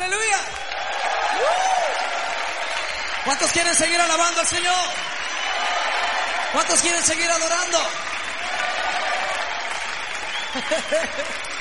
¡Aleluya! ¿Cuántos quieren seguir alabando al Señor? ¿Cuántos quieren seguir adorando?